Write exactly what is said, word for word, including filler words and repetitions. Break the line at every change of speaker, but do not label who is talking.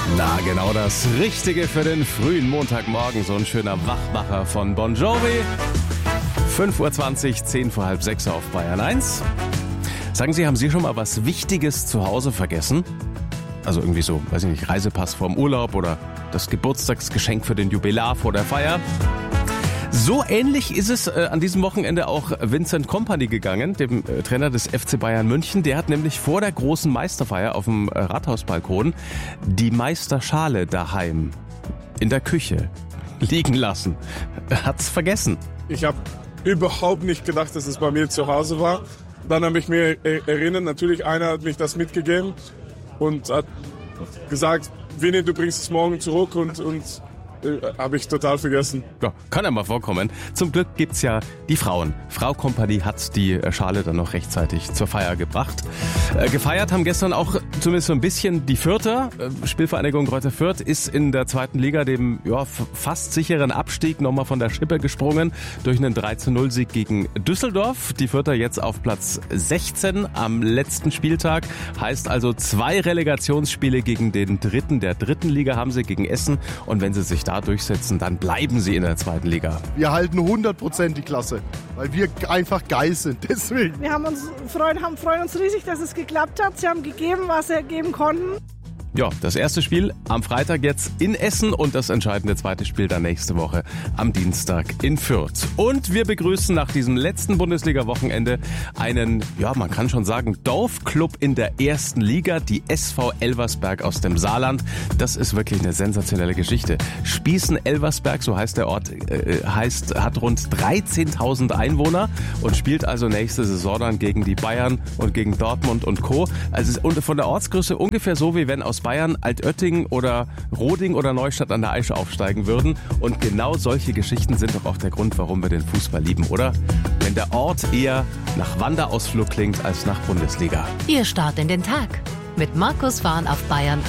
Na, genau das Richtige für den frühen Montagmorgen. So ein schöner Wachmacher von Bon Jovi. fünf Uhr zwanzig, zehn vor halb sechs auf Bayern eins. Sagen Sie, haben Sie schon mal was Wichtiges zu Hause vergessen? Also irgendwie so, weiß ich nicht, Reisepass vorm Urlaub oder das Geburtstagsgeschenk für den Jubilar vor der Feier. So ähnlich ist es äh, an diesem Wochenende auch Vincent Kompany gegangen, dem äh, Trainer des F C Bayern München. Der hat nämlich vor der großen Meisterfeier auf dem äh, Rathausbalkon die Meisterschale daheim in der Küche liegen lassen. Er hat's vergessen.
Ich habe überhaupt nicht gedacht, dass es bei mir zu Hause war. Dann habe ich mir äh, erinnert, natürlich einer hat mich das mitgegeben und hat gesagt, Vinny, du bringst es morgen zurück und, und habe ich total vergessen.
Ja, kann ja mal vorkommen. Zum Glück gibt's ja die Frauen. Frau Kompany hat die Schale dann noch rechtzeitig zur Feier gebracht. Äh, gefeiert haben gestern auch zumindest so ein bisschen die Fürther. Äh, Spielvereinigung Greuther Fürth ist in der zweiten Liga dem ja, fast sicheren Abstieg nochmal von der Schippe gesprungen durch einen drei zu null Sieg gegen Düsseldorf. Die Fürther jetzt auf Platz sechzehn am letzten Spieltag. Heißt also zwei Relegationsspiele gegen den Dritten der dritten Liga haben sie gegen Essen. Und wenn sie sich da durchsetzen, dann bleiben sie in der zweiten Liga.
Wir halten hundert Prozent die Klasse, weil wir einfach geil sind. Deswegen.
Wir haben uns freuen, haben, freuen uns riesig, dass es geklappt hat. Sie haben gegeben, was sie geben konnten.
Ja, das erste Spiel am Freitag jetzt in Essen und das entscheidende zweite Spiel dann nächste Woche am Dienstag in Fürth. Und wir begrüßen nach diesem letzten Bundesliga-Wochenende einen, ja, man kann schon sagen, Dorfclub in der ersten Liga, die S V Elversberg aus dem Saarland. Das ist wirklich eine sensationelle Geschichte. Spießen-Elversberg, so heißt der Ort, äh, heißt, hat rund dreizehntausend Einwohner und spielt also nächste Saison dann gegen die Bayern und gegen Dortmund und Co. Also von der Ortsgröße ungefähr so, wie wenn aus Bayern Altötting oder Roding oder Neustadt an der Aisch aufsteigen würden. Und genau solche Geschichten sind doch auch der Grund, warum wir den Fußball lieben, oder? Wenn der Ort eher nach Wanderausflug klingt als nach Bundesliga.
Ihr Start in den Tag mit Markus Warn auf Bayern